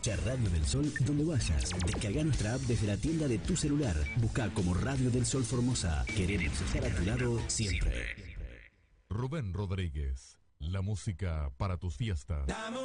Escucha Radio del Sol donde vayas. Descarga nuestra app desde la tienda de tu celular. Busca como Radio del Sol Formosa. Queremos estar a tu lado siempre. Rubén Rodríguez, la música para tus fiestas.